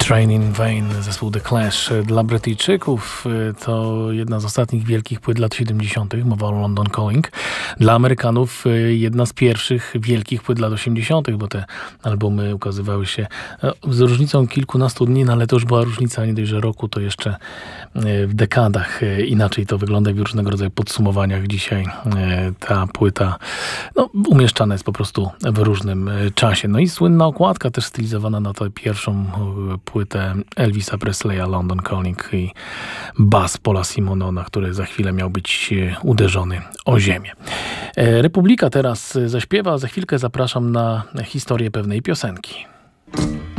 Train in Vain, zespół The Clash. Dla Brytyjczyków to jedna z ostatnich wielkich płyt lat 70., mowa o London Calling. Dla Amerykanów jedna z pierwszych wielkich płyt lat 80., bo te albumy ukazywały się z różnicą kilkunastu dni, no ale to już była różnica nie dość, że roku, to jeszcze w dekadach. Inaczej to wygląda w różnego rodzaju podsumowaniach. Dzisiaj ta płyta umieszczana jest po prostu w różnym czasie. No i słynna okładka też stylizowana na tę pierwszą płytę Elvisa Presleya, London Calling, i bas Paula Simonona, który za chwilę miał być uderzony o ziemię. Republika teraz zaśpiewa, za chwilkę zapraszam na historię pewnej piosenki.